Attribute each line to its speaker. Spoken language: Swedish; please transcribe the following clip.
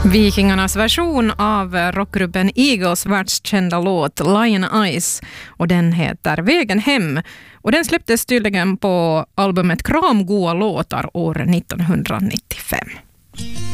Speaker 1: Vikingarnas version av rockgruppen Eagles världskända låt Lion Eyes, och den heter Vägen hem, och den släpptes tydligen på albumet Kramgoa låtar år 1995.